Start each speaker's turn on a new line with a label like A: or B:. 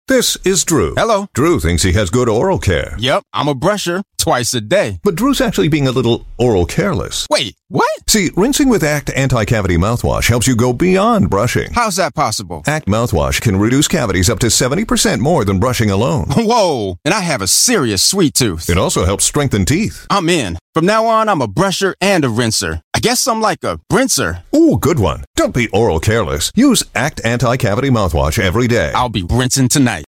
A: This is Drew.
B: Hello.
A: Drew thinks he has good oral care.
B: Yep, I'm a brusher twice a day.
A: But Drew's actually being a little oral careless.
B: Wait, what?
A: See, rinsing with Act Anti-Cavity Mouthwash helps you go beyond brushing.
B: How's that possible?
A: Act Mouthwash can reduce cavities up to 70% more than brushing alone.
B: Whoa, and I have a serious sweet tooth.
A: It also helps strengthen teeth.
B: I'm in. From now on, I'm a brusher and a rinser. I guess I'm like a brincer.
A: Ooh, good one. Don't be oral careless. Use Act Anti-Cavity Mouthwash every day.
B: I'll be rinsing tonight.